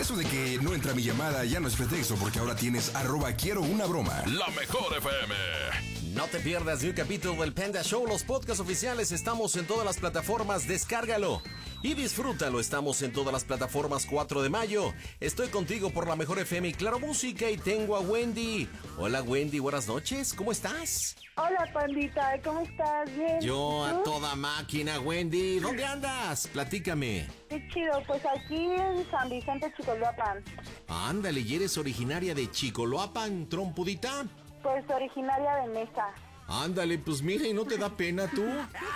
Eso de que no entra mi llamada ya no es pretexto, porque ahora tienes @quiero una broma. La Mejor FM. No te pierdas ni un capítulo del Panda Show. Los podcasts oficiales estamos en todas las plataformas. Descárgalo y disfrútalo. Estamos en todas las plataformas. 4 de mayo. Estoy contigo por La Mejor FM y Claro Música. Y tengo a Wendy. Hola Wendy, buenas noches. ¿Cómo estás? Hola, pandita, ¿cómo estás? Bien. Yo a toda máquina, Wendy. ¿Dónde andas? Platícame. Qué chido, pues aquí en San Vicente, Chicoloapan. Ándale, ¿y eres originaria de Chicoloapan, trompudita? Pues originaria de Mesa. Ándale, pues mira, ¿y no te da pena tú?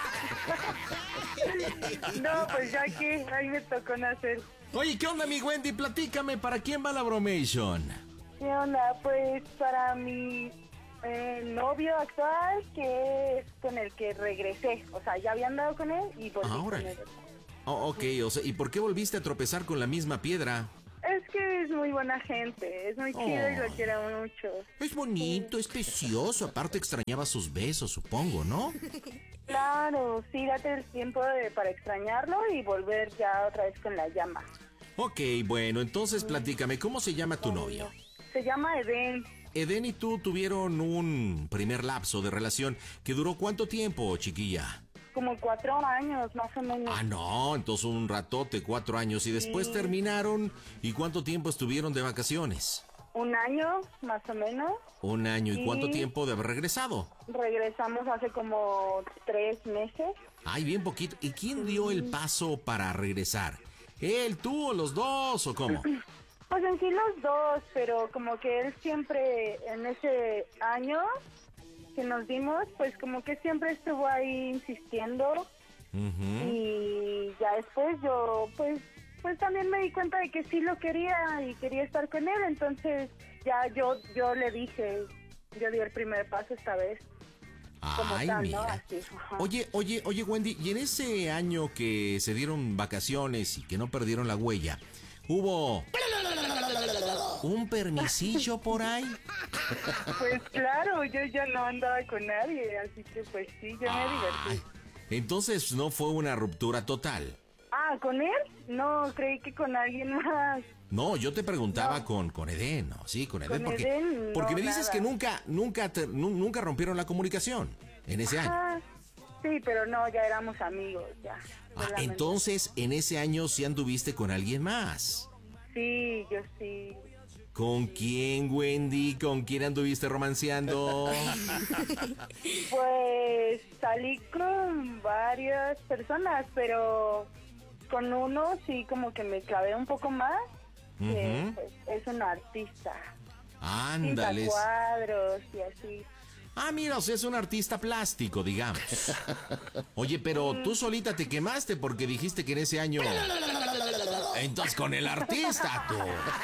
No, pues ya que ahí me tocó nacer. Oye, ¿qué onda, mi Wendy? Platícame, ¿para quién va la bromation? ¿Qué onda? Pues para mi novio actual, que es con el que regresé. O sea, ya había andado con él y volví con Órale. él. Oh, ok, o sea, ¿y por qué volviste a tropezar con la misma piedra? Es que es muy buena gente, es muy chido y lo quiero mucho. Es bonito, es precioso. Aparte extrañaba sus besos, supongo, ¿no? Claro, sí, date el tiempo para extrañarlo y volver ya otra vez con la llama. Ok, bueno, entonces platícame, ¿cómo se llama tu novio? Se llama Eden. Eden y tú tuvieron un primer lapso de relación que duró ¿cuánto tiempo, chiquilla? Como 4 años, más o menos. Ah, no, entonces un ratote, 4 años. Y después terminaron. ¿Y cuánto tiempo estuvieron de vacaciones? 1 año, más o menos. 1 año. ¿Y Sí. cuánto tiempo de haber regresado? Regresamos hace como 3 meses. Ay, bien poquito. ¿Y quién dio el paso para regresar? ¿Él, tú o los dos o cómo? Pues en sí los dos, pero como que él siempre en ese año que nos dimos, pues como que siempre estuvo ahí insistiendo. Y ya después yo pues también me di cuenta de que sí lo quería y quería estar con él, entonces ya yo le dije, yo di el primer paso esta vez. Como Ay, tal, mira. ¿no? Así, ajá. Oye, Wendy, y en ese año que se dieron vacaciones y que no perdieron la huella, ¿hubo un permisillo por ahí? Pues claro, yo ya no andaba con nadie, así que pues sí, yo me divertí. Entonces no fue una ruptura total. Ah, ¿con él? No, creí que con alguien más. No, yo te preguntaba No. con Eden, ¿no? Sí, con Eden, Con Eden, no, porque me dices nada. que nunca rompieron la comunicación en ese año. Ah, sí, pero no, ya éramos amigos, ya. solamente. Entonces en ese año sí anduviste con alguien más. Sí, yo sí. ¿Con quién, Wendy? ¿Con quién anduviste romanceando? Pues salí con varias personas, pero con uno sí como que me clavé un poco más. Que, Ujú. pues, es un artista. Pinta Ándales. cuadros y así. Ah, mira, o sea, es un artista plástico, digamos. Oye, pero tú solita te quemaste porque dijiste que en ese año... Entonces con el artista, tú.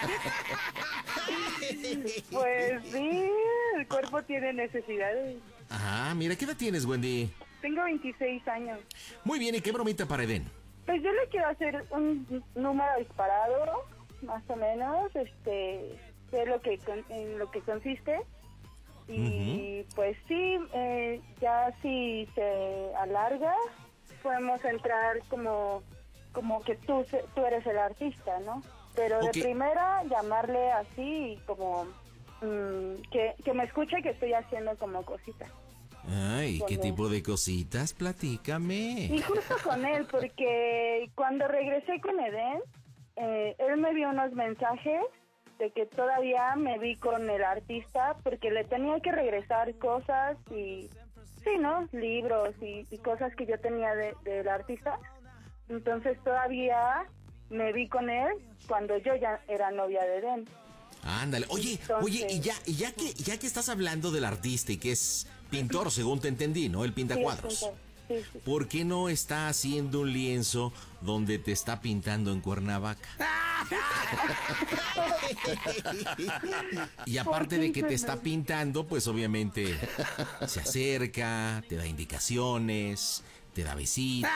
Pues sí, el cuerpo tiene necesidades. Ajá, mira, ¿qué edad tienes, Wendy? Tengo 26 años. Muy bien, ¿y qué bromita para Eden? Pues yo le quiero hacer un número disparado, más o menos, sé en lo que consiste. Y pues sí, ya si se alarga, podemos entrar como que tú eres el artista, ¿no? Pero Ok. de primera llamarle así como que me escuche que estoy haciendo como cositas. Ay, ¿qué Con tipo de cositas? Y Platícame. justo con él, porque cuando regresé con Eden, él me dio unos mensajes de que todavía me vi con el artista porque le tenía que regresar cosas y, sí, ¿no? Libros y cosas que yo tenía del artista. Entonces todavía me vi con él cuando yo ya era novia de Eden. Ándale. Oye, Entonces- y ya que estás hablando del artista y que es pintor, según te entendí, ¿no? Él pinta Sí, cuadros. sí, sí. ¿Por qué no está haciendo un lienzo donde te está pintando en Cuernavaca? Y aparte de que te está pintando, pues obviamente se acerca, te da indicaciones, te da besitos.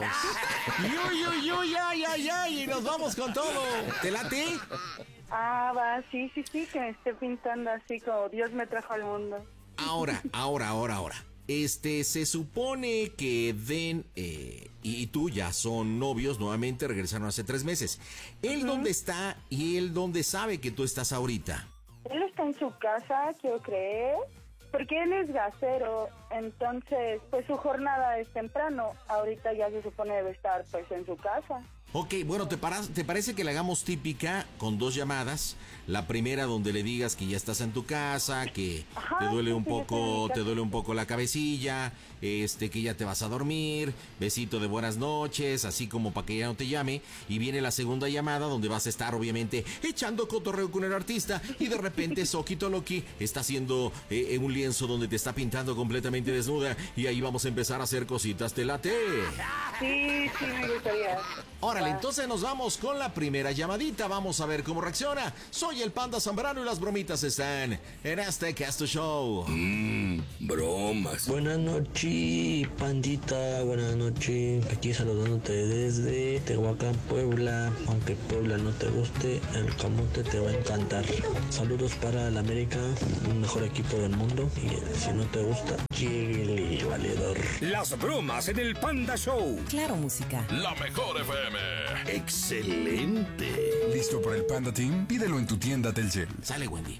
¡Uy, ay! Y nos vamos con todo. ¿Te late? Ah, va, sí, que me esté pintando así como Dios me trajo al mundo. Ahora. se supone que Den y tú ya son novios nuevamente, regresaron hace 3 meses. ¿Él dónde está y él dónde sabe que tú estás ahorita? Él está en su casa, quiero creer, porque él es gasero, entonces pues su jornada es temprano. Ahorita ya se supone debe estar pues en su casa. Ok, bueno, ¿te parece que le hagamos típica con 2 llamadas? La primera donde le digas que ya estás en tu casa, que te duele un poco la cabecilla, que ya te vas a dormir, besito de buenas noches, así como para que ya no te llame. Y viene la segunda llamada donde vas a estar obviamente echando cotorreo con el artista y de repente Soquito Loki está haciendo un lienzo donde te está pintando completamente desnuda y ahí vamos a empezar a hacer cositas, ¿te late? Sí, me gustaría. Órale, entonces nos vamos con la primera llamadita. Vamos a ver cómo reacciona. Soy el Panda Zambrano y las bromitas están en este Casto Show. Bromas. Buenas noches, pandita. Buenas noches. Aquí saludándote desde Tehuacán, Puebla. Aunque Puebla no te guste, el camote te va a encantar. Saludos para el América, el mejor equipo del mundo. Y si no te gusta, lléguele, valedor. Las bromas en el Panda Show. Claro, música. La mejor FM. Excelente. ¿Listo para el Panda Team? Pídelo en tu tienda Telcel. Sale, Wendy.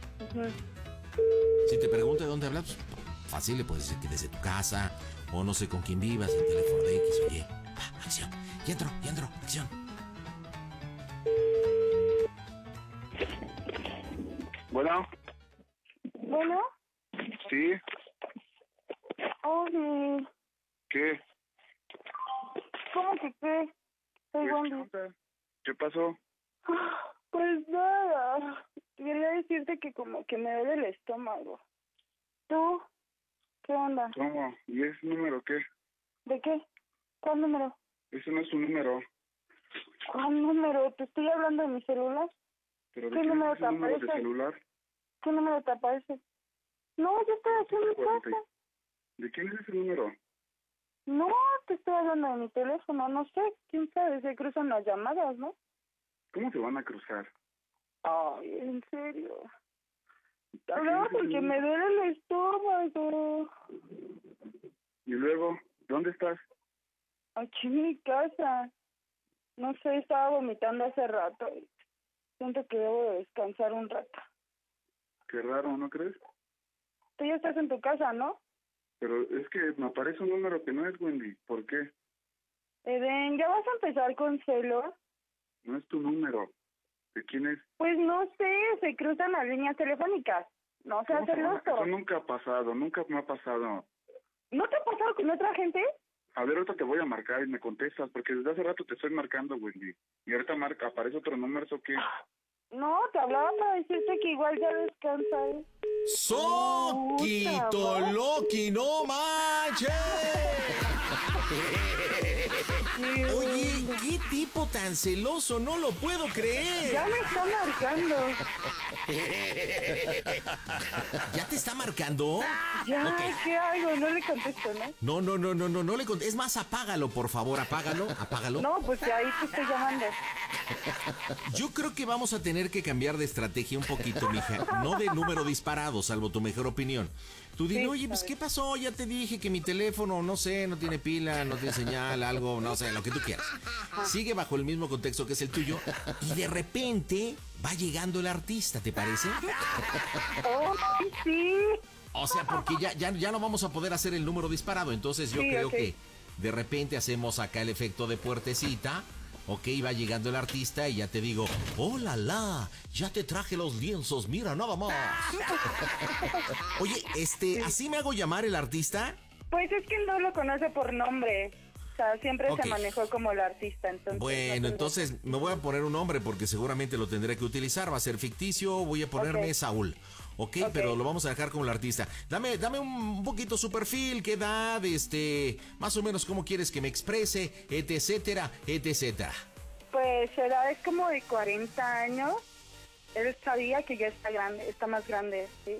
Si te pregunta de dónde hablas, pues, fácil, le puedes decir que desde tu casa o no sé con quién vivas, el teléfono de X, oye. Acción. Ya entró, acción. Bueno, sí, Oye, ¿qué? ¿cómo que qué? Soy ¿Qué Wendy. onda? ¿Qué pasó? Pues nada, quería decirte que como que me duele el estómago. ¿Tú? ¿Qué onda? ¿Cómo? ¿Y ese número qué? ¿De qué? ¿Cuál número? Ese no es su número. ¿Cuál número? ¿Te estoy hablando de mi celular? ¿Pero de ¿Qué quién número es te ese número de aparece? celular? ¿Qué número te aparece? No, yo estoy aquí en mi casa. ¿De quién es ese número? No, te estoy hablando de mi teléfono, no sé, quién sabe, se cruzan las llamadas, ¿no? ¿Cómo se van a cruzar? Ay, en serio. Te hablaba porque me duele el estómago. Y luego, ¿dónde estás? Aquí en mi casa. No sé, estaba vomitando hace rato. Y siento que debo de descansar un rato. Qué raro, ¿no crees? Tú ya estás en tu casa, ¿no? Pero es que me aparece un número que no es, Wendy. ¿Por qué? Eden, ¿ya vas a empezar con celos? No es tu número. ¿De quién es? Pues no sé, se cruzan las líneas telefónicas. No seas ¿Cómo se van a- celoso. Eso nunca ha pasado, nunca me ha pasado. ¿No te ha pasado con otra gente? A ver, ahorita te voy a marcar y me contestas, porque desde hace rato te estoy marcando, Wendy. Y ahorita aparece otro número, ¿eso qué? No, te hablaba para decirte que igual ya descansa. Soquito Puta, Loki, no manches. Oye, qué tipo tan celoso, no lo puedo creer. Ya me está marcando. ¿Ya te está marcando? Ya, Ok. ¿qué hago? No le contesto, ¿no? No le conté. Es más, apágalo, por favor, apágalo. No, pues ahí te estoy llamando. Yo creo que vamos a tener que cambiar de estrategia un poquito, mija. No de número disparado, salvo tu mejor opinión. Tú dile, Sí, oye, pues, ¿qué pasó? Ya te dije que mi teléfono, no sé, no tiene pila, no tiene señal, algo, no sé, lo que tú quieras. Sigue bajo el mismo contexto que es el tuyo y de repente va llegando el artista, ¿te parece? ¡Oh, sí! O sea, porque ya no vamos a poder hacer el número disparado, entonces yo Sí, creo ok. que de repente hacemos acá el efecto de puertecita. Ok, va llegando el artista y ya te digo, ¡hola, la! Ya te traje los lienzos, mira, nada más. Oye, ¿así me hago llamar el artista? Pues es que no lo conoce por nombre. O sea, siempre Ok. se manejó como el artista, entonces... Bueno, no sé. entonces me voy a poner un nombre porque seguramente lo tendré que utilizar. Va a ser ficticio, voy a ponerme Ok. Saúl. Ok, pero lo vamos a dejar como el artista. Dame un poquito su perfil, qué edad, más o menos cómo quieres que me exprese, etcétera, etcétera. Pues su edad es como de 40 años. Él sabía que ya está grande, está más grande, ¿sí?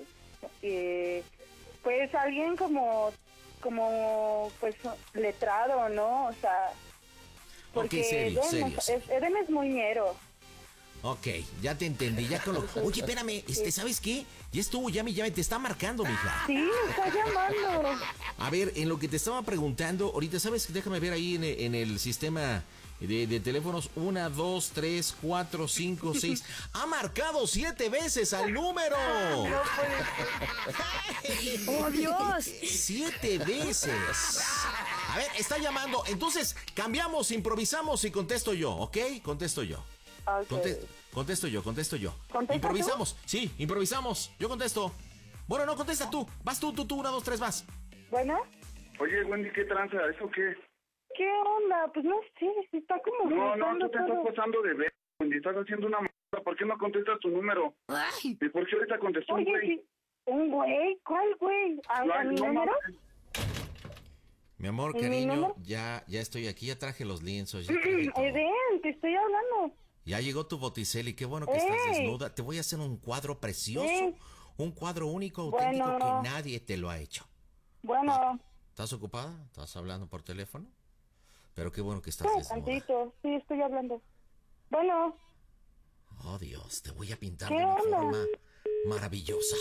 Pues alguien como pues letrado, ¿no? O sea, porque Ok, serios. Eden es muy ñero. Ok, ya te entendí, ya con lo... Oye, espérame, ¿sabes qué? Ya estuvo, ya me te está marcando, mija. Sí, me está llamando. A ver, en lo que te estaba preguntando, ahorita, ¿sabes? Déjame ver ahí en el sistema de teléfonos. 1, 2, 3, 4, 5, 6. ¡Ha marcado 7 veces al número! No puede ¡Oh, Dios! 7 veces. A ver, está llamando. Entonces, cambiamos, improvisamos y contesto yo, ¿ok? Contesto yo. Okay. Contesto yo. ¿Contestas Improvisamos. Sí, improvisamos. Yo contesto. Bueno, no, contesta tú. Vas tú. 1, 2, 3, vas. Bueno, Oye, Wendy, ¿qué tranza? ¿Eso qué? ¿qué onda? Pues no sé, está como No, cruzando tú te estás todo. pasando de ver, Wendy. Estás haciendo una mierda. ¿Por qué no contestas tu número? Ay, ¿Y por qué ahorita contestó un Oye, güey? sí, ¿un güey? ¿Cuál güey? ¿A Ay, mi no número? mames. Mi amor, ¿Y mi cariño, número? ya estoy aquí, ya traje los lienzos. Ya traje todo. Eden, te estoy hablando. Ya llegó tu Botticelli, qué bueno que estás ¡Ey! desnuda. Te voy a hacer un cuadro precioso, ¡Ey! un cuadro único, auténtico, Bueno. que nadie te lo ha hecho. Bueno, ¿Estás ocupada? ¿Estás hablando por teléfono? Pero qué bueno que estás no, desnuda. tantito, sí, estoy hablando. Bueno, Oh, Dios, te voy a pintar ¿Qué de una onda? forma maravillosa.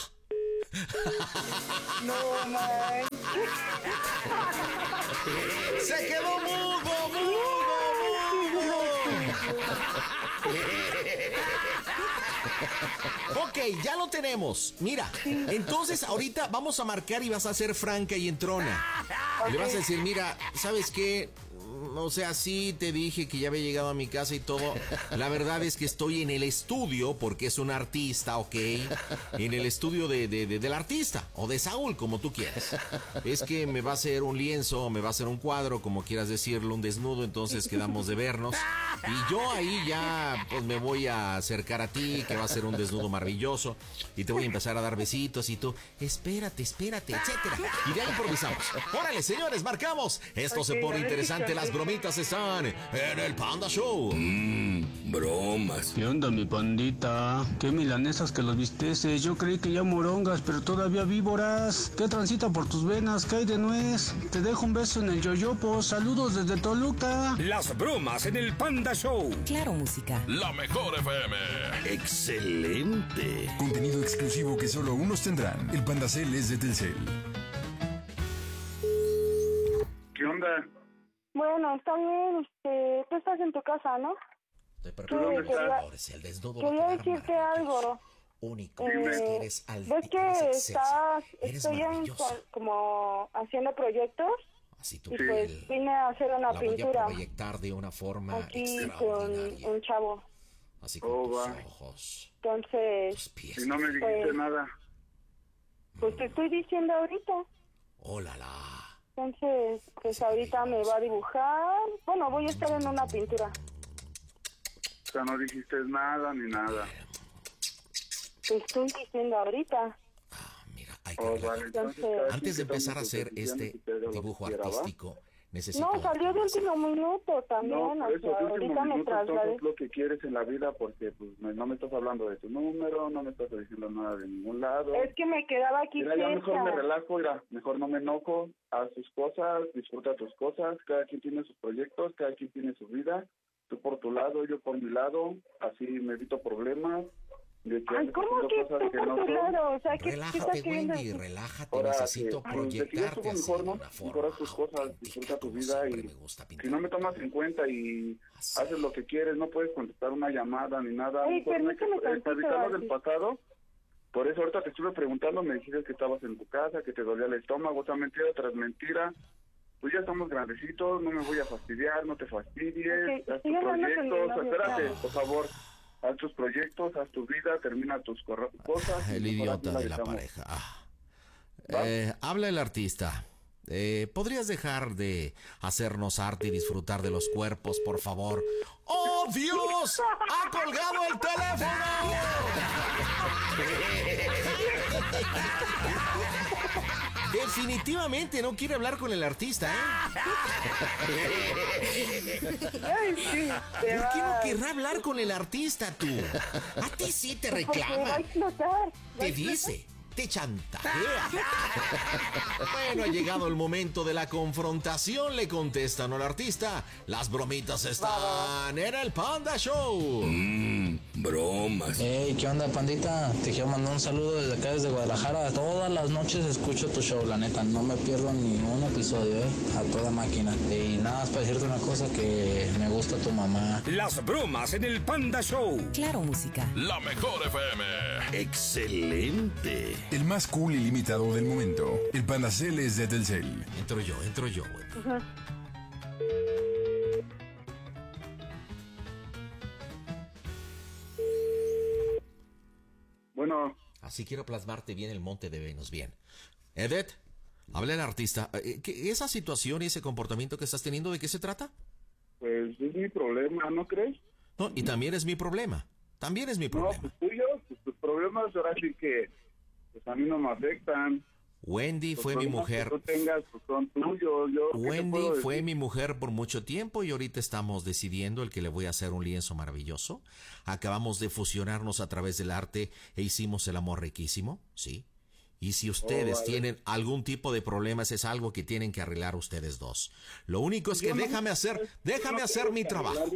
no, man. ¡Se quedó mudo! Ok, ya lo tenemos. Mira, entonces ahorita vamos a marcar y vas a ser franca y entrona. Le vas a decir, mira, ¿sabes qué? O sea, sí te dije que ya había llegado a mi casa y todo. La verdad es que estoy en el estudio, porque es un artista, ¿ok? En el estudio del artista, o de Saúl, como tú quieras. Es que me va a hacer un lienzo, me va a hacer un cuadro, como quieras decirlo, un desnudo, entonces quedamos de vernos. Y yo ahí ya, pues me voy a acercar a ti, que va a ser un desnudo maravilloso. Y te voy a empezar a dar besitos y tú, espérate, etcétera. Y de ahí improvisamos. Órale, señores, marcamos. Esto se pone interesante, las bromitas están en el Panda Show. Bromas. ¿Qué onda, mi pandita? ¿Qué milanesas que los visteces? Yo creí que ya morongas, pero todavía víboras. ¿Qué transita por tus venas? ¿Qué hay de nuez? Te dejo un beso en el yoyopo. Saludos desde Toluca. Las bromas en el Panda Show. claro, música. La mejor FM. Excelente. Contenido exclusivo que solo unos tendrán. El Pandacel es de Telcel. ¿Qué onda? Bueno, está bien, tú estás en tu casa, ¿no? Te preparo ¿Dónde estás? por si el desnudo va a Quería quedar decirte maravilloso. algo. Único, Eh, eres al ¿Ves que eres sexy, eres estoy maravillosa. como haciendo proyectos? Así tú Y pues vine a hacer una la voy a pintura proyectar de una forma aquí con extraordinaria. un chavo. Así con Oh, tus va. ojos, Entonces, tus pies. Si no me dijiste Pues- nada. pues te estoy diciendo ahorita. Oh, la, la. Entonces, pues ahorita me va a dibujar. Bueno, voy a estar en una pintura. O sea, no dijiste nada ni nada. Te estoy diciendo ahorita. Mira, hay que Oh, relajar. vale, entonces, Entonces- cada Antes de quien que empezar a tome sus hacer decisiones este y que haga lo que dibujo quiera, ¿va? artístico, necesito... No, salió de último minuto también. No, por o eso, sea, de último ahorita me minuto, trasladé. entonces lo que quieres en la vida, porque pues no me estás hablando de tu número, no me estás diciendo nada de ningún lado. Es que me quedaba aquí Mira, ya mejor me cerca. relajo, mira, mejor no me enojo, haz tus cosas, disfruta tus cosas, cada quien tiene sus proyectos, cada quien tiene su vida, tú por tu lado, yo por mi lado, así me evito problemas, de que Ay, andes ¿cómo haciendo que cosas tú por no tu son. lado? O sea, ¿qué Relájate, estás queriendo Wendy, decir? relájate. Ahora Necesito que, pues, de que ya proyectarte estuvo así mejor, de ¿no? una forma Mejor haz tus cosas, auténtica, disfruta tu como vida siempre y me gusta si pintar. no me tomas en cuenta y Así. haces lo que quieres, no puedes contestar una llamada ni nada. Ey, Mejor permíteme para tantito, evitar lo del Arti. pasado. Por eso ahorita te estuve preguntando, me dijiste que estabas en tu casa, que te dolía el estómago, o sea, mentira tras mentira. Pues ya estamos grandecitos, no me voy a fastidiar, no te fastidies, Ok, haz estoy tus hablando con mi proyectos, novio, espérate, claro. por favor, haz tus proyectos, haz tu vida, termina tus cosas. y El mejor idiota aquí de la dejamos. pareja. ¿Va? Habla el artista. ¿Podrías dejar de hacernos arte y disfrutar de los cuerpos, por favor? ¡Oh, Dios! ¡Ha colgado el teléfono! Definitivamente no quiere hablar con el artista, ¿eh? Ay, sí, te ¿Por qué no va. querrá hablar con el artista tú? A ti sí te Porque va a reclama. explotar. Te dice, te chantajea. Bueno, ha llegado el momento de la confrontación, le contestan al artista. Las bromitas están en el Panda Show. Bromas. Hey, ¿qué onda, pandita? Te quiero mandar un saludo desde acá, desde Guadalajara. Todas las noches escucho tu show, la neta. No me pierdo ni un episodio, a toda máquina. Y nada más para decirte una cosa, que me gusta tu mamá. Las bromas en el Panda Show. Claro, música. La mejor FM. Excelente. El más cool y limitado del momento. El Pandacel es de Telcel. Entro yo, güey. Bueno, Así quiero plasmarte bien el monte de Venus, bien. Edet, habla el artista. ¿Esa situación y ese comportamiento que estás teniendo, de qué se trata? pues es mi problema, ¿no crees? No, y también es mi problema. También es mi problema. No, pues tuyo, pues tus problemas ahora sí que pues a mí no me afectan. Wendy Los fue mi problemas mujer. que tú tengas pues son tuyos. Yo, ¿qué te Wendy puedo fue decir? mi mujer por mucho tiempo y ahorita estamos decidiendo el que le voy a hacer un lienzo maravilloso. Acabamos de fusionarnos a través del arte e hicimos el amor riquísimo, ¿sí? Y si ustedes vale. tienen algún tipo de problemas, es algo que tienen que arreglar ustedes dos. Lo único es que Yo no- déjame hacer yo mi quiero trabajo. arreglar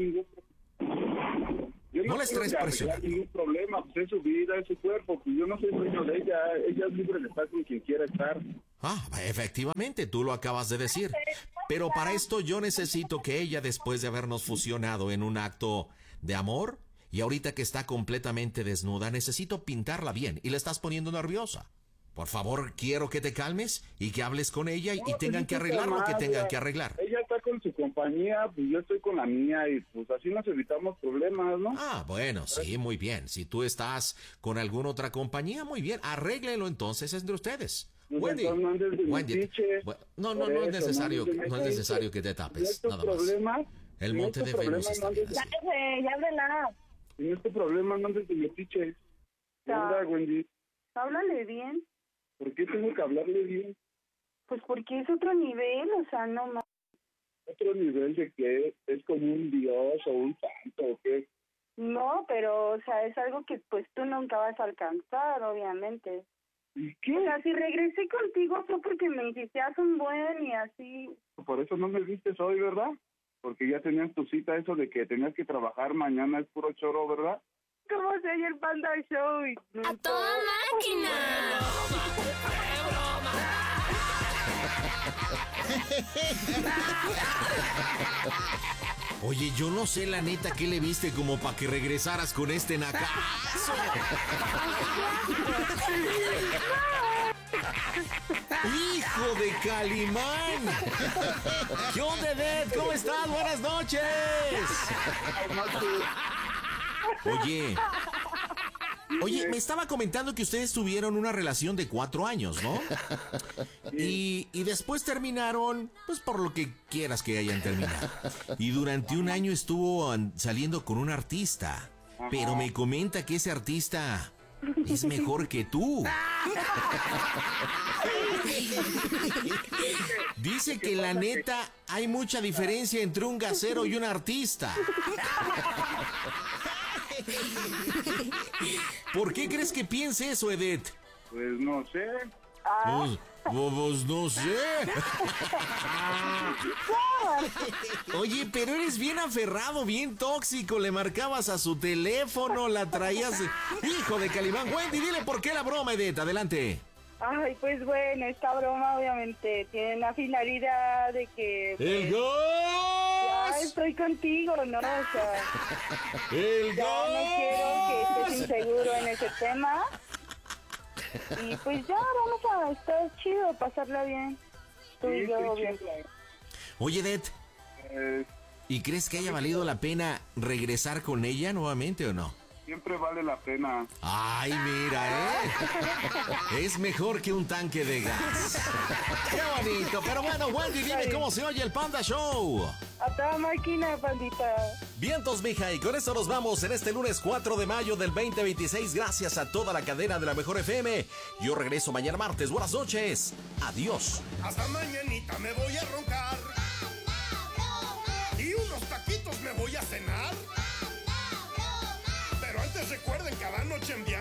yo No le quiero estés arreglar presionando. ningún problema, pues es su vida, es su cuerpo, pues yo no soy dueño de ella es libre de estar con quien quiera estar. Ah, efectivamente, tú lo acabas de decir. Pero para esto yo necesito que ella, después de habernos fusionado en un acto de amor, y ahorita que está completamente desnuda, necesito pintarla bien y la estás poniendo nerviosa. Por favor, quiero que te calmes y que hables con ella y No, tengan pues, que arreglar lo que calmada. tengan que arreglar. Ella está con su compañía, pues yo estoy con la mía y pues así nos evitamos problemas, ¿no? Ah, bueno, sí, muy bien. Si tú estás con alguna otra compañía, muy bien. Arréglenlo entonces entre ustedes. Pues, Wendy, entonces no andes de metiche. no Por es eso, necesario, no andes de no es metiche. necesario que te Si no tapes, es tu nada más. problema, El si no monte es de tu Venus problema, está no bien andes- así. Ya, güey, ya ábrela. Si no es tu problema, no andes de metiche. ¿Qué onda, Wendy? Háblale bien. ¿Por qué tengo que hablarle bien? Pues porque es otro nivel, o sea, no más. ¿Otro nivel de qué? ¿Es como un dios o un santo o qué? No, pero, o sea, es algo que pues tú nunca vas a alcanzar, obviamente. ¿Y O qué? sea, si regresé contigo fue porque me insistías un buen y así. Por eso no me viste hoy, ¿verdad? Porque ya tenías tu cita, eso de que tenías que trabajar mañana es puro choro, ¿verdad? ¿Cómo se oye el Panda Show? ¡A toda máquina! Oye, yo no sé la neta qué le viste como para que regresaras con este nacazo. ¡Hijo de Calimán! ¿Qué onda, Ed? ¿Cómo estás? ¡Buenas noches! Oye, me estaba comentando que ustedes tuvieron una relación de 4 años, ¿no? Y después terminaron, pues por lo que quieras que hayan terminado. Y durante un año estuvo saliendo con un artista. Pero me comenta que ese artista es mejor que tú. Dice que la neta hay mucha diferencia entre un gasero y un artista. ¿Por qué crees que piense eso, Edet? Pues no sé. Pues no sé. Oye, pero eres bien aferrado, bien tóxico. Le marcabas a su teléfono, la traías. Hijo de Calimán. Wendy, dile por qué la broma, Edet. Adelante. Ay, pues bueno, esta broma obviamente tiene la finalidad de que... ¡El ya gas! estoy contigo, ¿no? O sea, ¡El ya no quiero que gas! estés inseguro en ese tema. Y pues ya vamos a estar chido, pasarla bien. Tú y Sí, yo, estoy bien. chido. Oye, Edet, ¿y crees que haya valido la pena regresar con ella nuevamente o no? Siempre vale la pena. Ay, mira, ¿eh? Es mejor que un tanque de gas. ¡Qué bonito! Pero bueno, Wendy, dime cómo se oye el Panda Show. A toda máquina, pandita. Vientos, mija, y con eso nos vamos en este lunes 4 de mayo del 2026. Gracias a toda la cadena de la Mejor FM. Yo regreso mañana martes. Buenas noches. Adiós. Hasta mañanita me voy a roncar. Y unos taquitos me voy a cenar. Pero antes recuerden, cada noche enviar